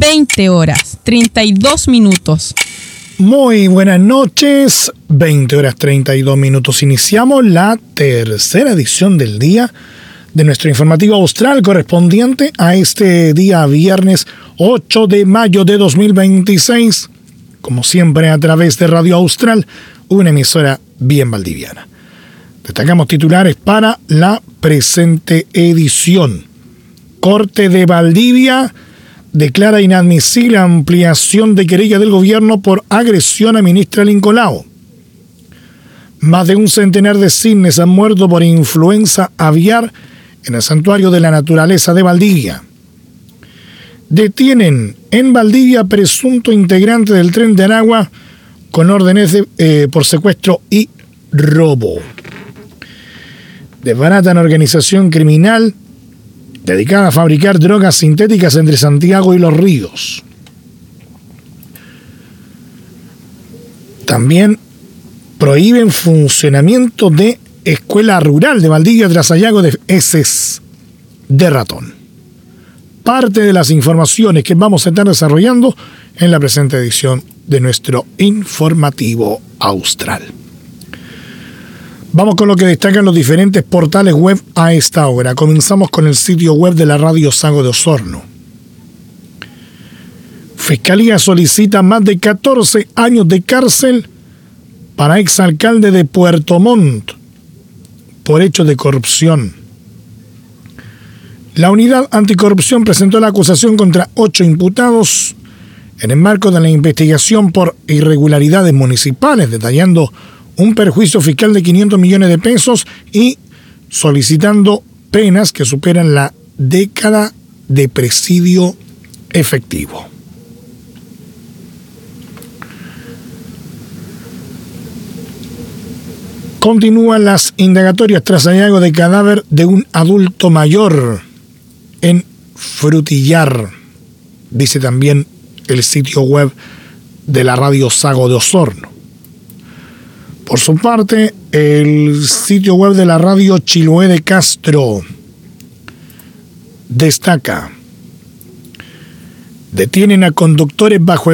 20 horas, 32 minutos. Muy buenas noches, 20 horas 32 minutos. Iniciamos la tercera edición del día de nuestro informativo austral correspondiente a este día viernes 8 de mayo de 2026. Como siempre a través de Radio Austral, una emisora bien valdiviana. Destacamos titulares para la presente edición. Corte de Valdivia declara inadmisible ampliación de querella del gobierno por agresión a ministra Lincoln Lao. Más de un centenar de cisnes han muerto por influenza aviar en el Santuario de la Naturaleza de Valdivia. Detienen en Valdivia presunto integrante del Tren de Aragua con órdenes por secuestro y robo. Desbaratan organización criminal dedicada a fabricar drogas sintéticas entre Santiago y Los Ríos. También prohíben funcionamiento de escuela rural de Valdivia tras hallazgo de heces de ratón. Parte de las informaciones que vamos a estar desarrollando en la presente edición de nuestro informativo austral. Vamos con lo que destacan los diferentes portales web a esta hora. Comenzamos con el sitio web de la Radio Sago de Osorno. Fiscalía solicita más de 14 años de cárcel para exalcalde de Puerto Montt por hechos de corrupción. La Unidad Anticorrupción presentó la acusación contra 8 imputados en el marco de la investigación por irregularidades municipales, detallando un perjuicio fiscal de 500 millones de pesos y solicitando penas que superan la década de presidio efectivo. Continúan las indagatorias tras hallazgo de cadáver de un adulto mayor en Frutillar, dice también el sitio web de la Radio Sago de Osorno. Por su parte, el sitio web de la Radio Chiloé de Castro destaca: detienen a conductores bajo